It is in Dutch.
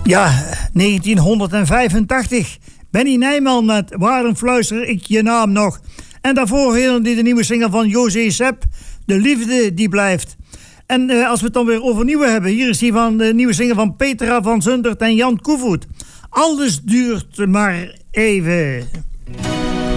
Ja, 1985. Benny Nijman met Waarom fluister ik je naam nog? En daarvoor heel de nieuwe single van José Sepp, De liefde die blijft. En als we het dan weer over nieuwe hebben, hier is die van de nieuwe single van Petra van Zundert en Jan Koevoet. Alles duurt maar even.